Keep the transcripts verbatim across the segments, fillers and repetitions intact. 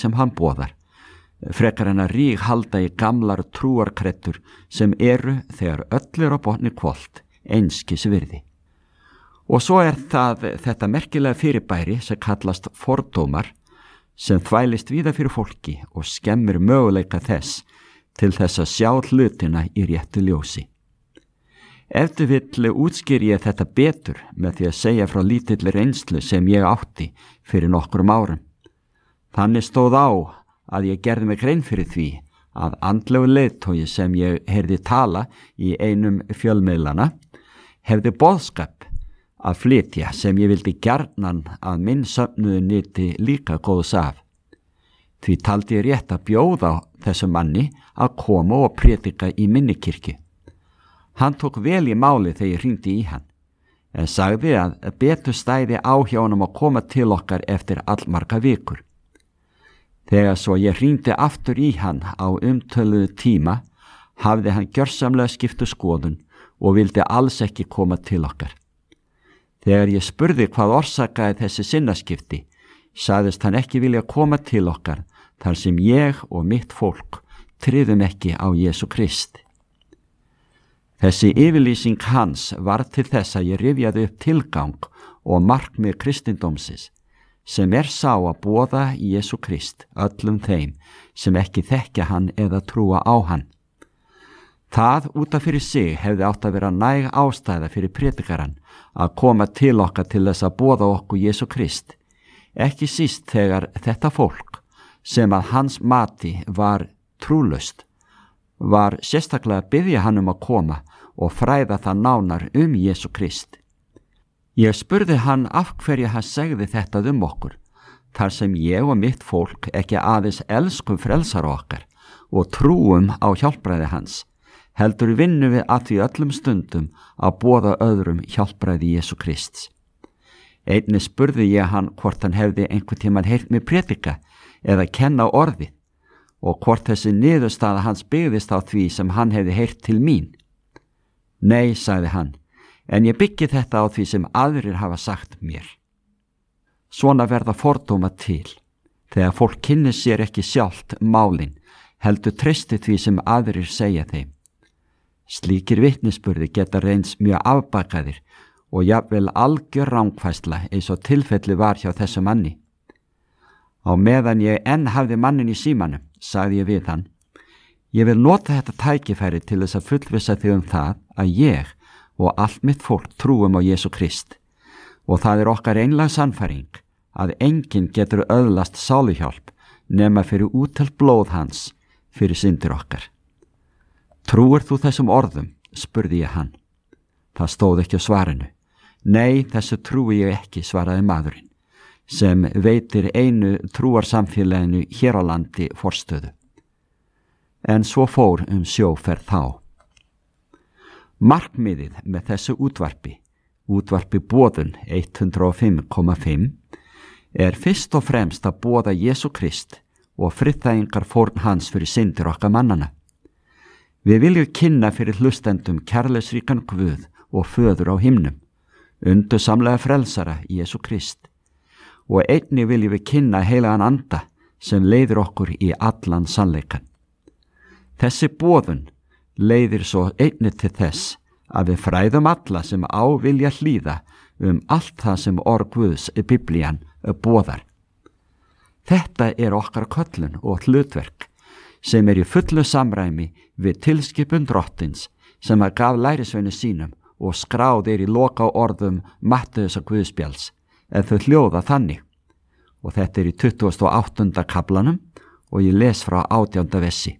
sem hann boðar, frekar en að ríg halda í gamlar trúarkrettur sem eru, þegar öll er á botni hvolft, einskis virði. Og svo er það þetta merkilega fyrirbæri sem kallast fordómar, sem þvælist víða fyrir fólki og skemmir möguleika þess til þess að sjá hlutina í réttu ljósi. Ef þið vill útskýri ég þetta betur með því að segja frá lítilli reynslu sem ég átti fyrir nokkrum árum. Þannig stóð á að ég gerði mig grein fyrir því að andlegu leiðtogi sem ég heyrði tala í einum fjölmiðlana hefði boðskap að flytja sem ég vildi gjarnan að minn söfnuðu nyti líka góðs af. Því taldi ég rétt að bjóða þessum manni að koma og prédika í minni kirkju. Hann tók vel í máli þegar ég hringdi í hann, en sagði að betur stæði á hjá honum að koma til okkar eftir allmarga vikur. Þegar svo ég hringdi aftur í hann á umtöluðu tíma, hafði hann gjörsamlega skiptu skoðun og vildi alls ekki koma til okkar. Þegar ég spurði hvað orsakaði þessi sinnaskipti, sagðist hann ekki vilja koma til okkar þar sem ég og mitt fólk tryðum ekki á Jesú Krist. Þessi yfirlýsing hans var til þess að ég rifjaði upp tilgang og markmið kristindómsins, sem er sá að boða Jesú Krist öllum þeim sem ekki þekkja hann eða trúa á hann. Það út af fyrir sig hefði átt að vera næg ástæða fyrir prédikarann að koma til okkar til þess að boða okkur Jesú Krist, ekki síst þegar þetta fólk sem að hans mati var trúlaust, var sérstaklega að biðja hann um að koma og fræða það nánar um Jesú Krist. Ég spurði hann af hverju hann segði þetta um okkur, þar sem ég og mitt fólk ekki aðeins elskum frelsara okkar og trúum á hjálpræði hans, heldur vinnum við að því öllum stundum að boða öðrum hjálpræði Jesú Krists. Einnig spurði ég hann hvort hann hefði einhvern tímann heyrt mig prédika eða kenna orðið og hvort þessi niðurstaða hans byggðist á því sem hann hefði heyrt til mín. Nei, sagði hann, en ég byggi þetta á því sem aðrir hafa sagt mér. Svona verða fordóma til, þegar fólk kynnir sér ekki sjálft málin, heldur treysti því sem aðrir segja þeim. Slíkir vitnisburði geta reynst mjög afbakaðir og jafnvel algjör rangfærsla eins og tilfelli var hjá þessu manni. Á meðan ég enn hafði mannin í símanum, sagði ég við hann, ég vil nota þetta tækifæri til þess að fullvissa þig um það að ég og allt mitt fólk trúum á Jesú Krist og það er okkar einlæg sannfæring að enginn getur öðlast sáluhjálp nema fyrir útelt blóð hans fyrir syndir okkar. Trúir þú þessum orðum? Spurði ég hann. Það stóð ekki á svarinu. Nei, þessu trúi ég ekki, svaraði maðurinn, sem veitir einu trúarsamfélaginu hér á landi forstöðu. En svo fór um sjóferð þá. Markmiðið með þessu útvarpi, útvarpi boðun hundrað og fimm komma fimm, er fyrst og fremst að boða Jesú Krist og friðþægingar fórn hans fyrir syndir okkar mannana. Við viljum kynna fyrir hlustendum kærleiksríkan Guð og föður á himnum, undursamlega frelsara Jesú Krist, og einnig viljum við kynna heilagan anda sem leiðir okkur í allan sannleikan. Þessi boðun leiðir svo einnig til þess að við fræðum alla sem á vilja hlýða um allt það sem orð Guðs Biblían boðar. Þetta er okkar köllun og hlutverk sem er í fullu samræmi við tilskipun drottins sem að gaf lærisveinu sínum og skráð er í loka orðum Mattheusar Guðspjalls, en þau hljóða þannig. Og þetta er í tuttugasta og áttunda kaflanum og ég les frá átjánda vessi.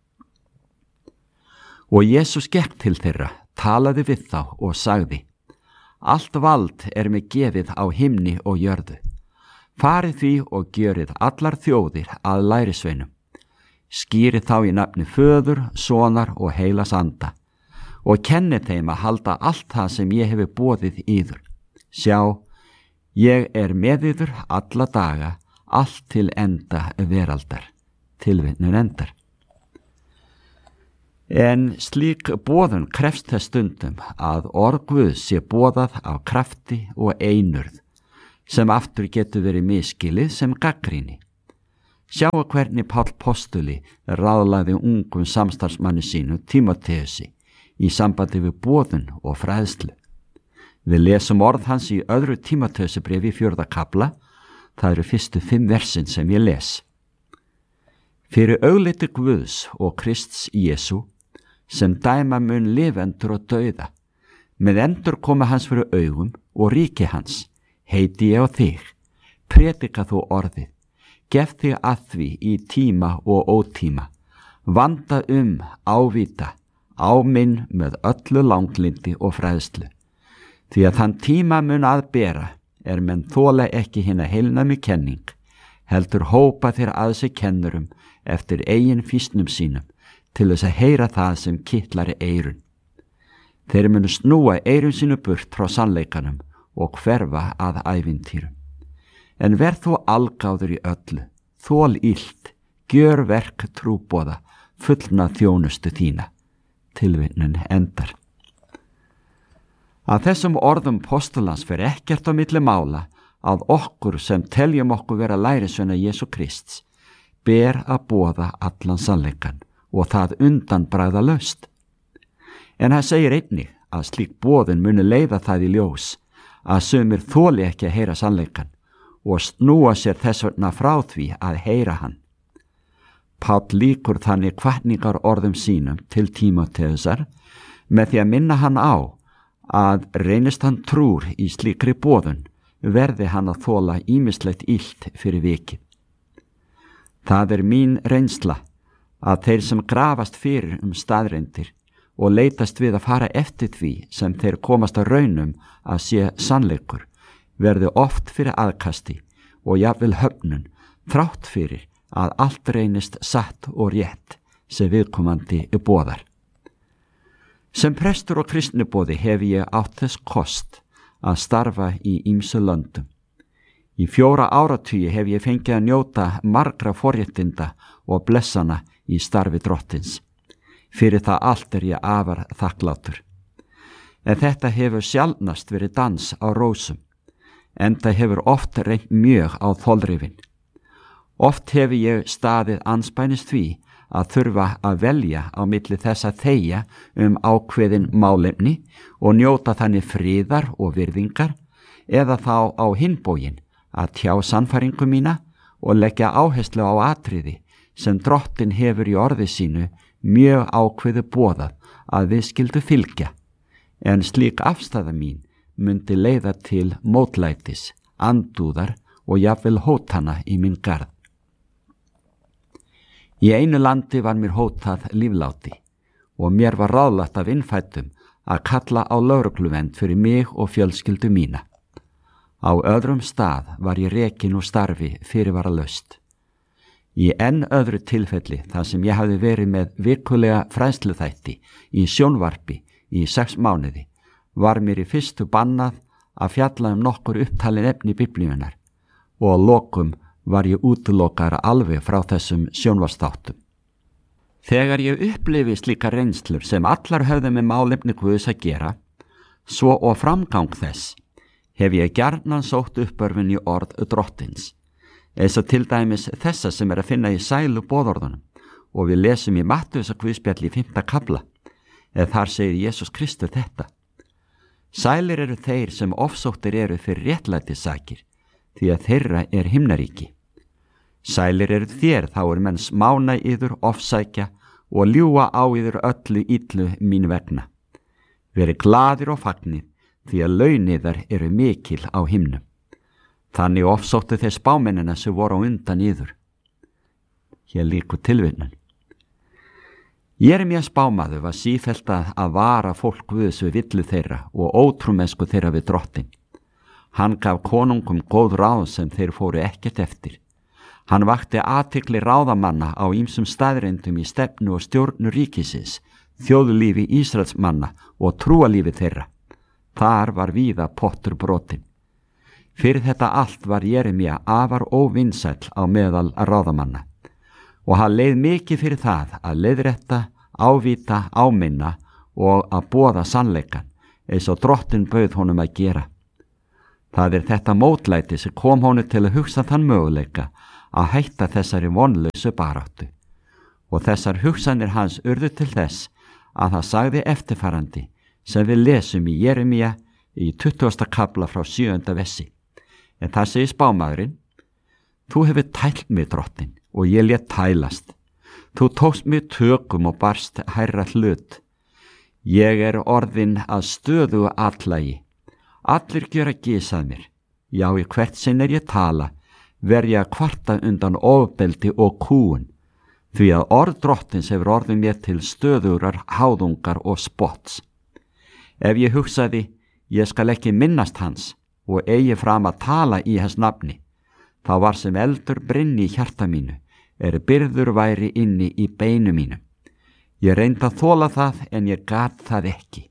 Og Jesús gekk til þeirra, talaði við þá og sagði, allt vald er mig gefið á himni og jörðu. Farið því og gjörið allar þjóðir að lærisveinum. Skýrið þá í nafni Föður, Sonar og Heilags Anda og kennið þeim að halda allt það sem ég hefi boðið yður. Sjá, ég er með yður alla daga, allt til enda veraldar. Tilvitnun endar. En slík boðun krefst þess stundum að orð Guðs sé boðað af krafti og einurð, sem aftur getur verið misskilið sem gagnrýni. Sjáu hvernig Páll postuli ráðlaði ungum samstarfsmanni sínu Tímóteusi í sambandi við boðun og fræðslu. Við lesum orð hans í öðru Tímóteusbréfi í fjórða kafla, það eru fyrstu fimm versin sem ég les. Fyrir augliti Guðs og Krists Jesú, sem dæma mun lifendur og dauða, með endur koma hans fyrir augum og ríki hans, heiti ég á þig, predika þú orðið, gef þig að því í tíma og ótíma, vanda um, ávita, áminn með öllu langlindi og fræðslu. Því að þann tíma mun að bera er menn þola ekki hina heilnæmi kenning, heldur hópa þeir að sig kennurum eftir eigin fýsnum sínum til þess að heyra það sem kitlari eyrun. Þeir munu snúa eyrun sínu burt frá sannleikanum og hverfa að ævintýrum. En verð þú algáður í öllu, þól illt, gjör verk trúboða, fullna þjónustu þína. Tilvitnun endar. Að þessum orðum postulans fer ekkert á milli mála að okkur sem teljum okkur vera lærisveina Jesú Krists ber að boða allan sannleikan og það undan bragðalaust. En það segir einnig að slík boðun muni leiða það í ljós að sumir þoli ekki að heyra sannleikan og snúa sér þess vegna frá því að heyra hann. Páll líkur þannig hvatningar orðum sínum til Tímóteusar með því að minna hann á að reynist hann trúr í slíkri boðun verði hann að þola ýmislegt illt fyrir vikið. Það er mín reynsla að þeir sem grafast fyrir um staðreyndir og leitast við að fara eftir því sem þeir komast að raunum að sé sannleikur verði oft fyrir aðkasti og jafnvel höfnun þrátt fyrir að allt reynist satt og rétt sem viðkomandi er boðar. Sem prestur og kristniboði hef ég átt þess kost að starfa í ýmsu löndum. Í fjóra áratugi hef ég fengið að njóta margra forréttinda og blessana í starfi Drottins. Fyrir það allt er ég afar þakklátur. En þetta hefur sjaldnast verið dans á rósum, enda hefur oft reynt mjög á þolrifin. Oft hefur ég staðið andspænis því að þurfa að velja á milli þess að þegja um ákveðin málefni og njóta þannig friðar og virðingar eða þá á hinbógin að tjá sannfæringu mína og leggja áherslu á atriði sem Drottin hefur í orði sínu mjög ákveðu boðað að við skildu fylgja, en slík afstæða mín myndi leiða til mótlætis, andúðar og jafnvel hótana í minn garð. Í einu landi var mér hótað lífláti og mér var ráðlagt af innfættum að kalla á lögregluvernd fyrir mig og fjölskyldu mína. Á öðrum stað var ég rekin úr starfi fyrirvaralaust. Í enn öðru tilfelli þar sem ég hafði verið með vikulega fræðsluþætti í sjónvarpi í sex mánuði var mér í fyrstu bannað að fjalla um nokkur upptalin efni Biblíunnar og að lokum var ég útilokar alveg frá þessum sjónvarpsþáttum. Þegar ég upplifi slíka reynslur sem allar höfðu með málefni Guðs að gera, svo og framgang þess, hef ég gjarnan sótt uppörfin í orð Drottins, eins og til dæmis þessa sem er að finna í sælu boðorðunum og við lesum í Mattheusar guðspjalli í fimmta kafla, eða þar segir Jesús Kristur þetta: Sælir eru þeir sem ofsóttir eru fyrir réttlætissakir, því að þeirra er himnaríki. Sælir eru þér, þá er menn smána yður ofsækja og ljúga á yður öllu illu mín vegna. Verið gladir og fagnir, því að launiðar eru mikil á himnum. Þannig ofsóttu þeir spámennina sem voru á undan yður. Hér líkur tilvitnun. Jeremías spámaður var sífellt að vara fólk Guðs við villu þeirra og ótrúmennsku þeirra við Drottin. Hann gaf konungum góð ráð sem þeir fóru ekkert eftir. Hann vakti athygli ráðamanna á ýmsum staðreyndum í stefnu og stjórnu ríkisins, þjóðlífi Ísraelsmanna og trúalífi þeirra. Þar var víða pottur brotin. Fyrir þetta allt var Jeremía afar óvinsæll á meðal ráðamanna og hann leið mikið fyrir það að leiðrétta, ávíta, áminna og að boða sannleikan eins og Drottin bauð honum að gera. Það er þetta mótlæti sem kom honum til að hugsa þann möguleika að hætta þessari vonlausu baráttu. Og þessar hugsanir hans urðu til þess að það sagði eftirfarandi sem við lesum í Jeremía í tuttugasta kafla frá sjöunda vessi. En það segir spámaðurinn: Þú hefur tælt mig, drottin, og ég lét tælast. Þú tókst mig tökum og barst hærra hlut. Ég er orðin að stöðu allægi. Allir gjöra gysað mér. Já, í hvert sinn er ég tala, verð ég að kvarta undan ofbeldi og kúun, því að orð drottins hefur orðið mér til stöðurar, háðungar og spotts. Ef ég hugsaði, ég skal ekki minnast hans og eigi fram að tala í hans nafni, þá var sem eldur brynni í hjarta mínu, er byrður væri inni í beinu mínu. Ég reyndi að þola það en ég gat það ekki.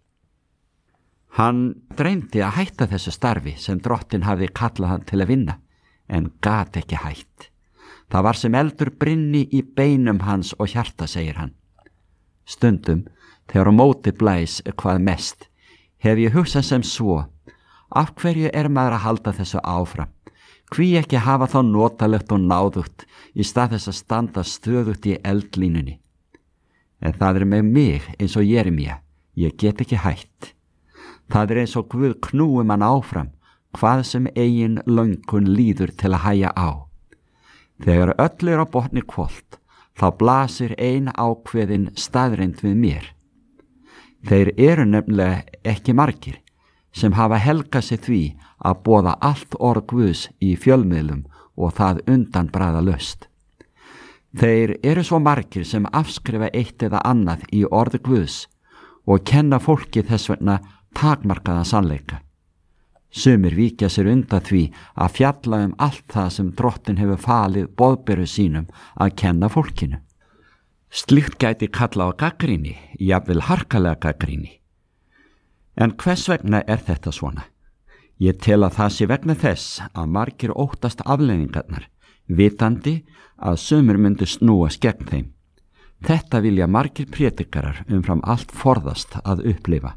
Hann reyndi að hætta þessu starfi sem drottin hafði kallað hann til að vinna, en gat ekki hætt. Það var sem eldur brynni í beinum hans og hjarta, segir hann. Stundum, þegar á móti blæs hvað mest, hef ég hugsað sem svo: af hverju er maður að halda þessu áfram? Hví ekki hafa þá notalegt og náðugt í stað þess að standa stöðugt í eldlínunni? En það er með mig eins og Jeremía, ég get ekki hætt. Það er eins og Guð knúi mann áfram, hvað sem eigin löngun líður til að hæja á. Þegar öll er á botni hvolft, þá blasir ein ákveðin staðreind við mér. Þeir eru nefnilega ekki margir sem hafa helgað sig því að boða allt orð Guðs í fjölmiðlum og það undan bragðalaust. Þeir eru svo margir sem afskrifa eitt eða annað í orði Guðs og kenna fólki þess vegna takmarkaða sannleika. Sumir víkja sér undan því að fjalla um allt það sem drottin hefur falið boðberu sínum að kenna fólkinu. Slíkt gæti kalla á gagnrýni, jafnvel harkalega gagnrýni. En hvers vegna er þetta svona? Ég tel að það sé vegna þess að margir óttast afleiðingarnar, vitandi að sumir myndu snúast gegn þeim. Þetta vilja margir prédikarar umfram allt forðast að upplifa.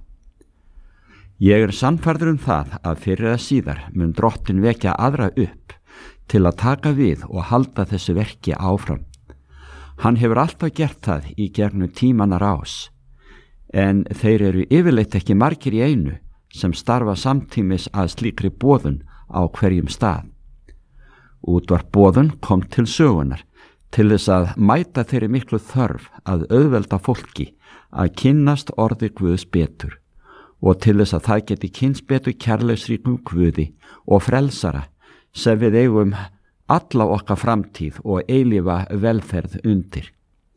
Ég er sannfærður um það að fyrir að síðar mun drottin vekja aðra upp til að taka við og halda þessu verki áfram. Hann hefur alltaf gert það í gegnum tímanna rás, en þeir eru yfirleitt ekki margir í einu sem starfa samtímis að slíkri boðun á hverjum stað. Útvarp boðun kom til sögunar til þess að mæta þeirri miklu þörf að auðvelda fólki að kynnast orði Guðs betur og til þess að það geti kynnst betur kærleiksríkum Guði og frelsara sem við eigum alla okkar framtíð og eilífa velferð undir.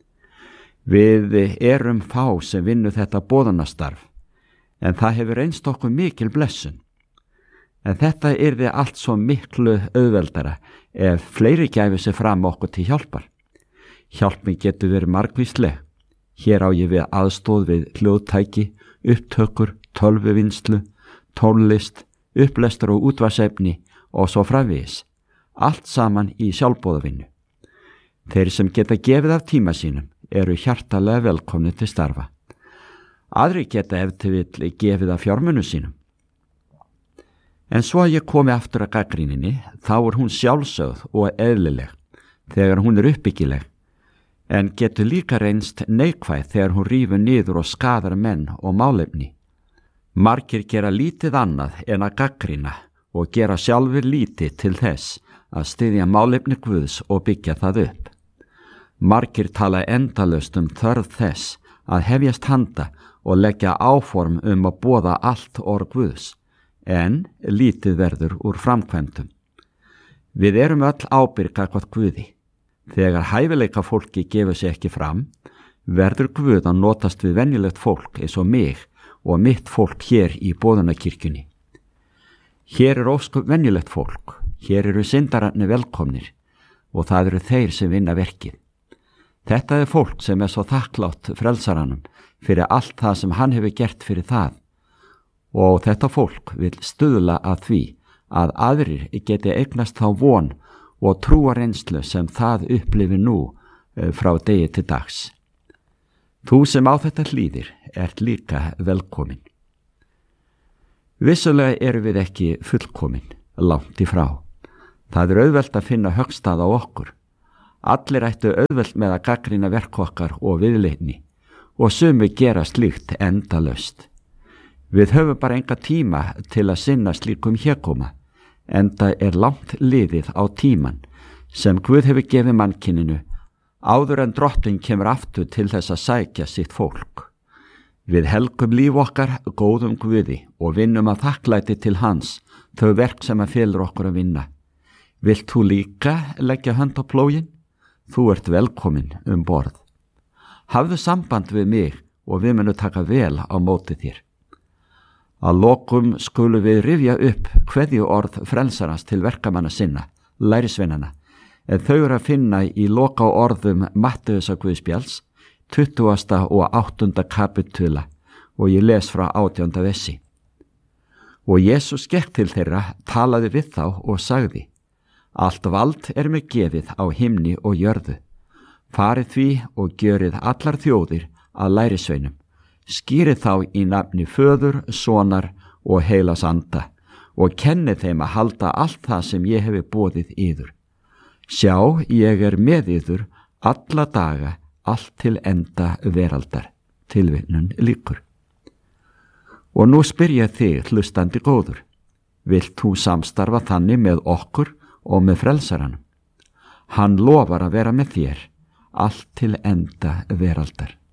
Við erum fá sem vinnu þetta boðunastarf, en það hefur reynst okkur mikil blessun. En þetta yrði allt svo miklu auðveldara ef fleiri gæfi sig fram okkur til hjálpar. Hjálpin getur verið margvísleg. Hér á ég við aðstóð við hljóðtæki, upptökur, tölvuvinnslu, tónlist, upplestur og útvarpsefni og svo framvegis. Allt saman í sjálfboðavinnu. Þeir sem geta gefið af tíma sínum eru hjartalega velkomni til starfa. Aðri geta ef til vill gefið af fjármunum sínum. En svo að ég komi aftur að gagnrýninni, þá er hún sjálfsögð og eðlileg þegar hún er uppbyggileg, en getur líka reynst neikvæð þegar hún rífur niður og skadar menn og málefni. Margir gera lítið annað en að gagnrýna og gera sjálfur lítið til þess að styðja málefni Guðs og byggja það upp. Margir tala endalaust um þörf þess að hefjast handa og leggja áform um að boða allt orð Guðs, en lítið verður úr framkvæmdum. Við erum öll ábyrg gagnvart Guði. Þegar hæfileika fólki gefur sig ekki fram, verður Guð að notast við venjulegt fólk eins og mig og mitt fólk hér í boðunarkirkjunni. Hér er ósköp venjulegt fólk, hér eru syndararnir velkomnir og það eru þeir sem vinna verkið. Þetta er fólk sem er svo þakklátt frelsaranum fyrir allt það sem hann hefur gert fyrir það. Og þetta fólk vil stuðla að því að aðrir geti eignast þá von og trúa reynslu sem það upplifir nú frá degi til dags. Þú sem á þetta hlýðir ert líka velkomin. Vissulega erum við ekki fullkomin, langt í frá. Það er auðvelt að finna höggstað á okkur, Allir ættu auðvelt með að gagnrýna verk okkar og viðleitni og sumi gera slíkt endalaust. Við höfum bara enga tíma til að sinna slíkum hégóma, enda er langt liðið á tíman sem Guð hefur gefið mannkyninu áður en drottinn kemur aftur til þess að sækja sitt fólk. Við helgum líf okkar góðum Guði og vinnum að þakklæti til hans þau verk sem að felur okkur að vinna. Vilt þú líka leggja hönd á plógin? Þú ert velkomin um borð. Hafðu samband við mig og við munum taka vel á móti þér. Að lokum skulum við rifja upp kveðju orð frelsarans til verkamanna sinna, lærisveinana, en þau eru að finna í loka orðum Mattheusar Guðspjalls, tuttugasta og áttunda kapitula, og ég les frá átjánda versi. Og Jesús gekk til þeirra, talaði við þá og sagði: Allt vald er mér gefið á himni og jörðu. Farið því og gjörið allar þjóðir að lærisveinum. Skýrið þá í nafni Föður, Sonar og Heilags Anda og kennið þeim að halda allt það sem ég hefi boðið yður. Sjá, ég er með yður alla daga, allt til enda veraldar. Tilvitnun lýkur. Og nú spyr ég þig, hlustandi góður, vilt þú samstarfa þannig með okkur og með frelsaranum? Hann lofar að vera með þér allt til enda veraldar.